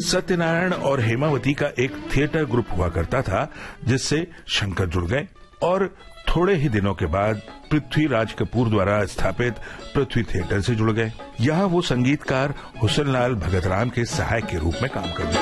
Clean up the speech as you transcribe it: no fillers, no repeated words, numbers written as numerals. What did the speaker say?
सत्यनारायण और हेमावती का एक थिएटर ग्रुप हुआ करता था, जिससे शंकर जुड़ गए और थोड़े ही दिनों के बाद पृथ्वीराज कपूर द्वारा स्थापित पृथ्वी थिएटर से जुड़ गए। यहाँ वो संगीतकार हुसनलाल भगत राम के सहायक के रूप में काम करते।